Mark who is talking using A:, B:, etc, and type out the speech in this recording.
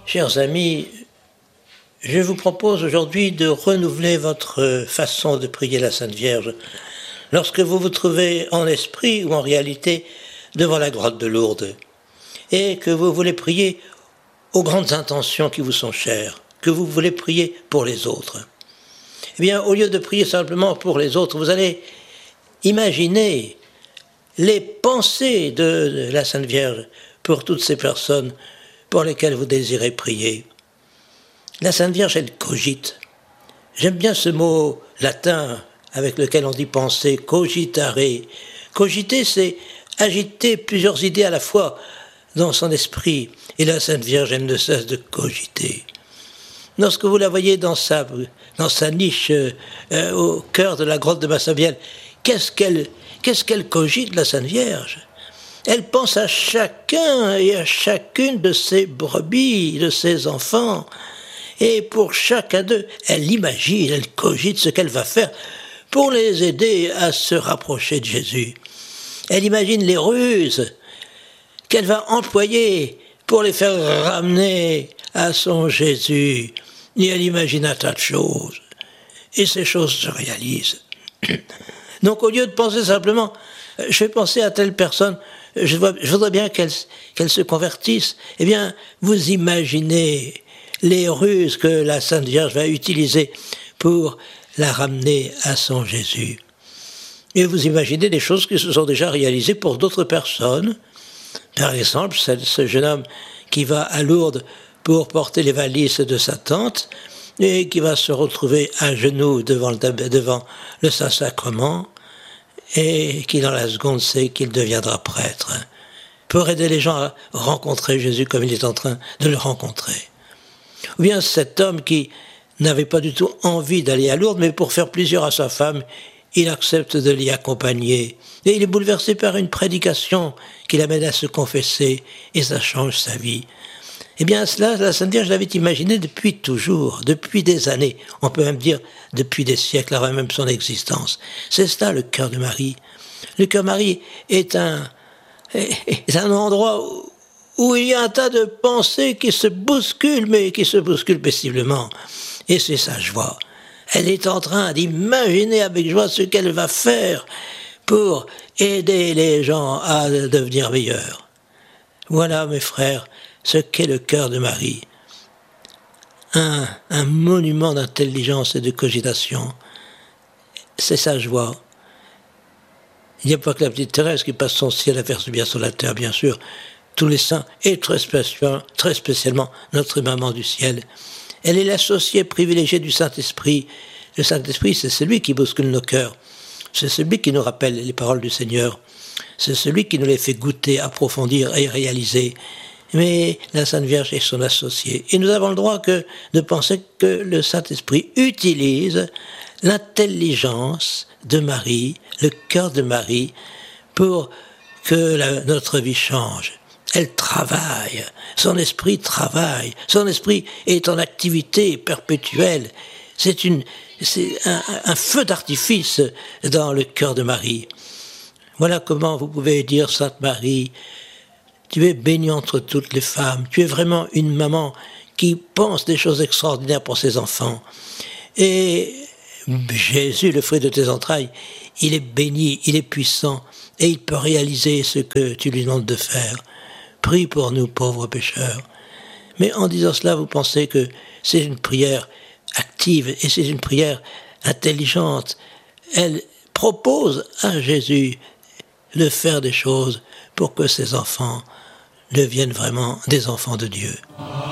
A: Chers amis, je vous propose aujourd'hui de renouveler votre façon de prier la Sainte Vierge lorsque vous vous trouvez en esprit ou en réalité devant la grotte de Lourdes et que vous voulez prier aux grandes intentions qui vous sont chères, que vous voulez prier pour les autres. Eh bien, au lieu de prier simplement pour les autres, vous allez imaginer les pensées de la Sainte Vierge pour toutes ces personnes pour lesquelles vous désirez prier. La Sainte Vierge, elle cogite. J'aime bien ce mot latin avec lequel on dit penser, cogitare. Cogiter, c'est agiter plusieurs idées à la fois dans son esprit. Et la Sainte Vierge, elle ne cesse de cogiter. Lorsque vous la voyez dans sa niche au cœur de la grotte de Massabielle, qu'est-ce qu'elle cogite, la Sainte Vierge? Elle pense à chacun et à chacune de ses brebis, de ses enfants. Et pour chacun d'eux, elle imagine, elle cogite ce qu'elle va faire pour les aider à se rapprocher de Jésus. Elle imagine les ruses qu'elle va employer pour les faire ramener à son Jésus. Et elle imagine un tas de choses. Et ces choses se réalisent. Donc au lieu de penser simplement, je vais penser à telle personne, je voudrais bien qu'elle se convertisse, eh bien, vous imaginez les ruses que la Sainte Vierge va utiliser pour la ramener à son Jésus. Et vous imaginez des choses qui se sont déjà réalisées pour d'autres personnes. Par exemple, ce jeune homme qui va à Lourdes pour porter les valises de sa tante et qui va se retrouver à genoux devant le Saint-Sacrement et qui dans la seconde sait qu'il deviendra prêtre pour aider les gens à rencontrer Jésus comme il est en train de le rencontrer. Ou bien cet homme qui n'avait pas du tout envie d'aller à Lourdes, mais pour faire plaisir à sa femme, il accepte de l'y accompagner. Et il est bouleversé par une prédication qui l'amène à se confesser, et ça change sa vie. Eh bien cela, la Sainte Vierge l'avait imaginé depuis toujours, depuis des années, on peut même dire depuis des siècles, avant même son existence. C'est cela le cœur de Marie. Le cœur de Marie est un endroit où il y a un tas de pensées qui se bousculent, mais qui se bousculent paisiblement. Et c'est sa joie. Elle est en train d'imaginer avec joie ce qu'elle va faire pour aider les gens à devenir meilleurs. Voilà, mes frères, ce qu'est le cœur de Marie. Un monument d'intelligence et de cogitation. C'est sa joie. Il n'y a pas que la petite Thérèse qui passe son ciel à faire ce bien sur la terre, bien sûr. Tous les saints, et très spécialement notre maman du ciel. Elle est l'associée privilégiée du Saint-Esprit. Le Saint-Esprit, c'est celui qui bouscule nos cœurs. C'est celui qui nous rappelle les paroles du Seigneur. C'est celui qui nous les fait goûter, approfondir et réaliser. Mais la Sainte Vierge est son associée. Et nous avons le droit de penser que le Saint-Esprit utilise l'intelligence de Marie, le cœur de Marie, pour que notre vie change. Elle travaille, son esprit travaille, son esprit est en activité perpétuelle. C'est un feu d'artifice dans le cœur de Marie. Voilà comment vous pouvez dire, Sainte Marie, tu es bénie entre toutes les femmes, tu es vraiment une maman qui pense des choses extraordinaires pour ses enfants. Et Jésus, le fruit de tes entrailles, il est béni, il est puissant, et il peut réaliser ce que tu lui demandes de faire. Prie pour nous, pauvres pécheurs. Mais en disant cela, vous pensez que c'est une prière active et c'est une prière intelligente. Elle propose à Jésus de faire des choses pour que ses enfants deviennent vraiment des enfants de Dieu.